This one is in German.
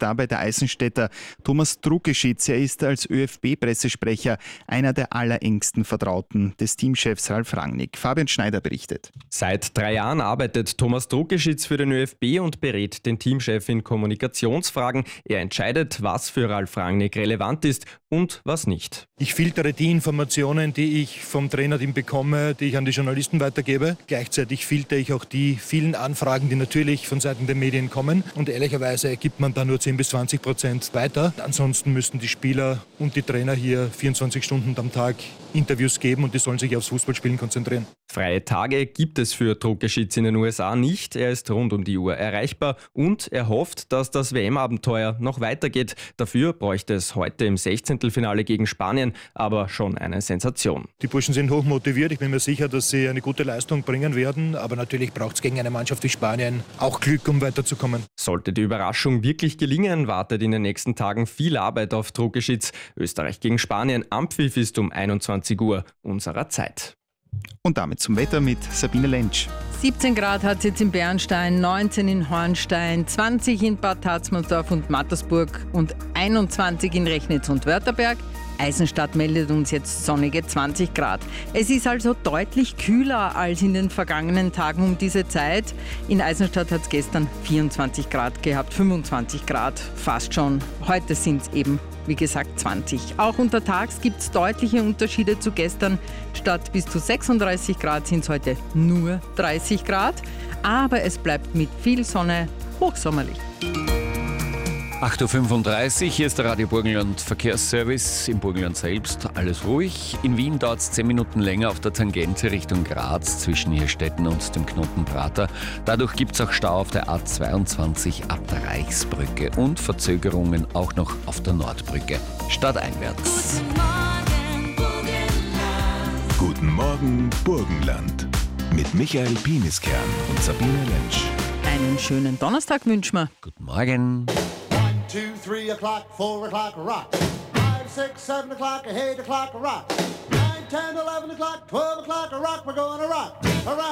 dabei der Eisenstädter Thomas Druckeschitz. Er ist als ÖFB-Pressesprecher einer der allerengsten Vertrauten des Teamchefs Ralf Rangnick. Fabian Schneider berichtet. Seit 3 Jahren arbeitet Thomas Druckeschitz für den ÖFB und berät den Teamchef in Kommunikationsfragen. Er entscheidet, was für Ralf Rangnick relevant ist und was nicht. Ich filtere die Informationen, die ich vom Trainerteam bekomme, die ich an die Journalisten weitergebe. Gleichzeitig filtere ich auch die vielen Anfragen, die natürlich von Seiten der Medien kommen. Und ehrlicherweise gibt man da nur 10-20% weiter. Ansonsten müssten die Spieler und die Trainer hier 24 Stunden am Tag Interviews geben und die sollen sich aufs Fußballspielen konzentrieren. Freie Tage gibt es für Druckeschitz in den USA nicht. Er ist rund um die Uhr erreichbar und er hofft, dass das WM-Abenteuer noch weitergeht. Dafür bräuchte es heute im 16. Finale gegen Spanien aber schon eine Sensation. Die Burschen sind hoch motiviert. Ich bin mir sicher, dass sie eine gute Leistung bringen werden. Aber natürlich braucht es gegen eine Mannschaft wie Spanien auch Glück, um weiterzukommen. Sollte die Überraschung wirklich gelingen, wartet in den nächsten Tagen viel Arbeit auf Druckeschitz. Österreich gegen Spanien. Anpfiff ist um 21 Uhr unserer Zeit. Und damit zum Wetter mit Sabine Lentsch. 17 Grad hat es jetzt in Bernstein, 19 in Hornstein, 20 in Bad Tatzmannsdorf und Mattersburg und 21 in Rechnitz und Wörtherberg. Eisenstadt meldet uns jetzt sonnige 20 Grad. Es ist also deutlich kühler als in den vergangenen Tagen um diese Zeit. In Eisenstadt hat es gestern 24 Grad gehabt, 25 Grad fast schon. Heute sind es eben, wie gesagt, 20. Auch untertags gibt es deutliche Unterschiede zu gestern. Statt bis zu 36 Grad sind es heute nur 30 Grad. Aber es bleibt mit viel Sonne hochsommerlich. 8.35 Uhr, hier ist der Radio Burgenland Verkehrsservice. Im Burgenland selbst alles ruhig. In Wien dauert es 10 Minuten länger auf der Tangente Richtung Graz zwischen Hirstetten und dem Knoten Prater. Dadurch gibt es auch Stau auf der A22 ab der Reichsbrücke und Verzögerungen auch noch auf der Nordbrücke. Stadteinwärts. Guten Morgen, Burgenland. Mit Michael Pieniskern und Sabine Lentsch. Einen schönen Donnerstag wünschen wir. Guten Morgen. 1, 2, 3 o'clock, 4 o'clock, rock. 5, 6, 7 o'clock, 8 o'clock, rock. 9, 10, 11 o'clock, 12 o'clock, rock. We're going to rock around.